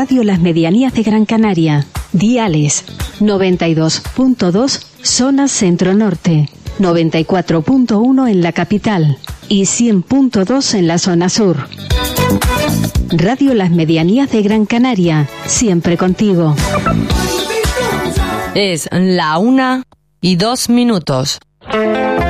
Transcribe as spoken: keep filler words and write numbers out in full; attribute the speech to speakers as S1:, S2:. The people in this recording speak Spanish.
S1: Radio Las Medianías de Gran Canaria. Diales noventa y dos punto dos zona centro-norte, noventa y cuatro punto uno en la capital y cien punto dos en la zona sur. Radio Las Medianías de Gran Canaria, siempre contigo.
S2: Es la una y dos minutos.